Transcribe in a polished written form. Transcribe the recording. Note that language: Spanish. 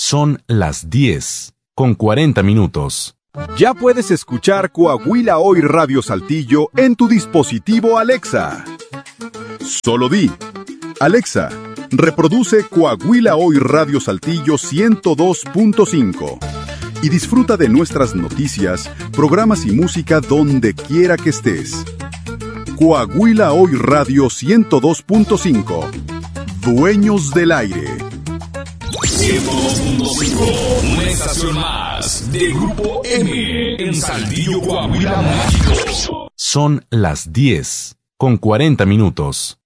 Son las 10:40. Ya puedes escuchar Coahuila Hoy Radio Saltillo en tu dispositivo Alexa. Solo di: Alexa, reproduce Coahuila Hoy Radio Saltillo 102.5 y disfruta de nuestras noticias, programas y música donde quiera que estés. Coahuila Hoy Radio 102.5. Dueños del aire. 102.5, una estación más de Grupo M en Saltillo, Coahuila, México. Son las 10:40.